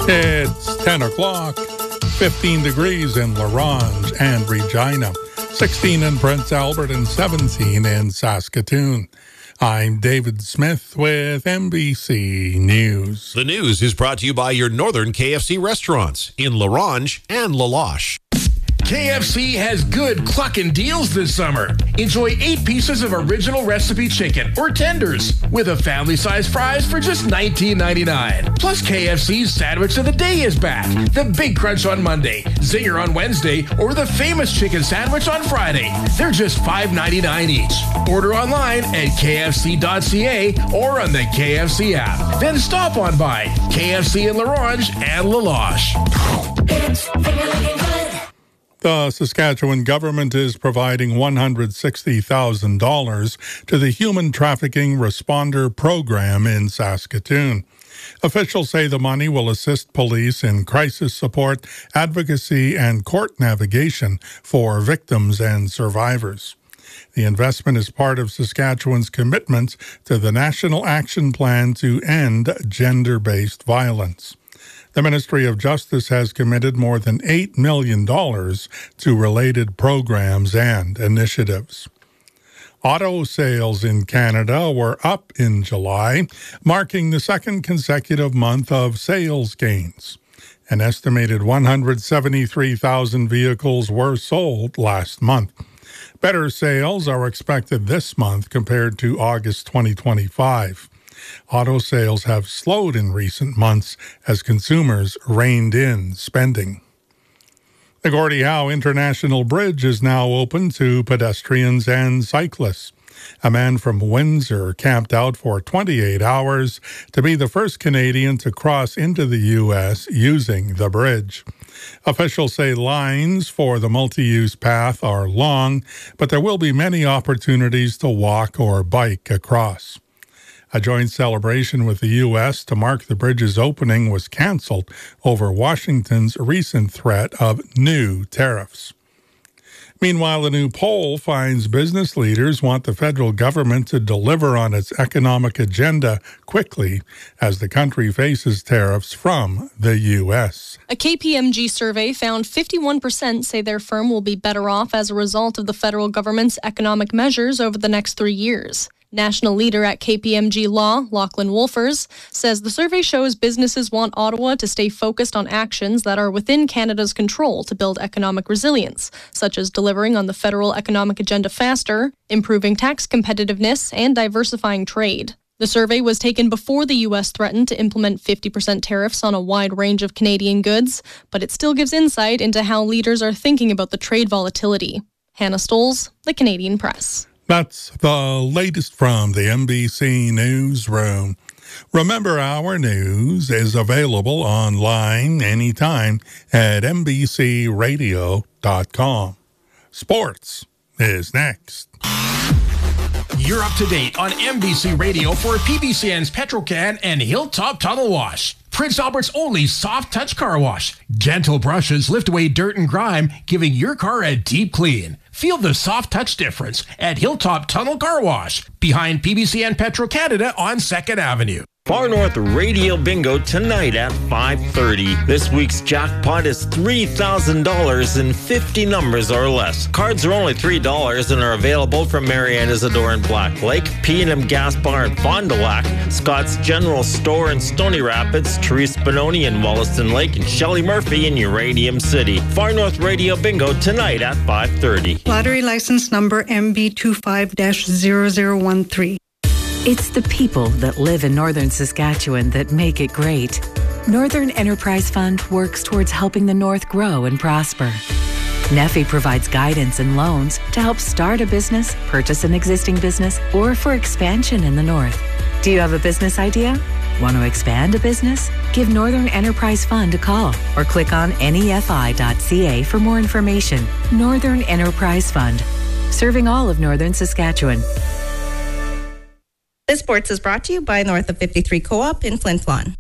It's 10 o'clock, 15 degrees in La Ronge and Regina, 16 in Prince Albert and 17 in Saskatoon. I'm David Smith with NBC News. The news is brought to you by your northern KFC restaurants in La Ronge and La Loche. KFC has good cluckin' deals this summer. Enjoy 8 pieces of original recipe chicken or tenders with a family-sized fries for just $19.99. Plus, KFC's Sandwich of the Day is back. The Big Crunch on Monday, Zinger on Wednesday, or the famous chicken sandwich on Friday. They're just $5.99 each. Order online at kfc.ca or on the KFC app. Then stop on by KFC in La Ronge and La Loche. The Saskatchewan government is providing $160,000 to the Human Trafficking Responder Program in Saskatoon. Officials say the money will assist police in crisis support, advocacy, and court navigation for victims and survivors. The investment is part of Saskatchewan's commitment to the National Action Plan to End Gender-Based Violence. The Ministry of Justice has committed more than $8 million to related programs and initiatives. Auto sales in Canada were up in July, marking the second consecutive month of sales gains. An estimated 173,000 vehicles were sold last month. Better sales are expected this month compared to August 2025. Auto sales have slowed in recent months as consumers reined in spending. The Gordie Howe International Bridge is now open to pedestrians and cyclists. A man from Windsor camped out for 28 hours to be the first Canadian to cross into the U.S. using the bridge. Officials say lines for the multi-use path are long, but there will be many opportunities to walk or bike across. A joint celebration with the U.S. to mark the bridge's opening was canceled over Washington's recent threat of new tariffs. Meanwhile, a new poll finds business leaders want the federal government to deliver on its economic agenda quickly as the country faces tariffs from the U.S. A KPMG survey found 51% say their firm will be better off as a result of the federal government's economic measures over the next 3 years. National leader at KPMG Law, Lachlan Wolfers, says the survey shows businesses want Ottawa to stay focused on actions that are within Canada's control to build economic resilience, such as delivering on the federal economic agenda faster, improving tax competitiveness, and diversifying trade. The survey was taken before the U.S. threatened to implement 50% tariffs on a wide range of Canadian goods, but it still gives insight into how leaders are thinking about the trade volatility. Hannah Stoles, The Canadian Press. That's the latest from the NBC Newsroom. Remember, our news is available online anytime at NBCRadio.com. Sports is next. You're up to date on NBC Radio for PBCN's Petrocan and Hilltop Tunnel Wash. Prince Albert's only soft touch car wash. Gentle brushes lift away dirt and grime, giving your car a deep clean. Feel the soft touch difference at Hilltop Tunnel Car Wash, behind PBCN Petro Canada on 2nd Avenue. Far North Radio Bingo tonight at 5:30. This week's jackpot is $3,000 in 50 numbers or less. Cards are only $3 and are available from Marianne Isidore in Black Lake, P&M Gas Bar in Fond du Lac, Scott's General Store in Stony Rapids, Therese Benoni in Wollaston Lake, and Shelley Murphy in Uranium City. Far North Radio Bingo tonight at 5:30. Lottery license number MB25-0013. It's the people that live in Northern Saskatchewan that make it great. Northern Enterprise Fund works towards helping the North grow and prosper. NEFI provides guidance and loans to help start a business, purchase an existing business, or for expansion in the North. Do you have a business idea? Want to expand a business? Give Northern Enterprise Fund a call or click on nefi.ca for more information. Northern Enterprise Fund, serving all of Northern Saskatchewan. This sports is brought to you by North of 53 Co-op in Flin Flon.